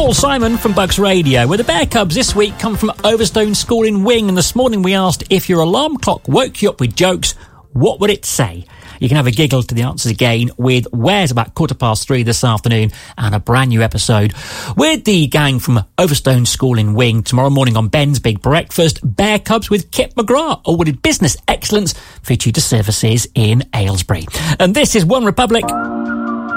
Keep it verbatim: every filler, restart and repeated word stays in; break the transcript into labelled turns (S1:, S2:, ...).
S1: Paul Simon from Bucks Radio, where the Bear Cubs this week come from Overstone School in Wing, and this morning we asked if your alarm clock woke you up with jokes, what would it say? You can have a giggle to the answers again with Where's about quarter past three this afternoon and a brand new episode with the gang from Overstone School in Wing tomorrow morning on Ben's Big Breakfast. Bear Cubs with Kip McGrath, awarded Business Excellence for tutor services in Aylesbury. And this is One Republic.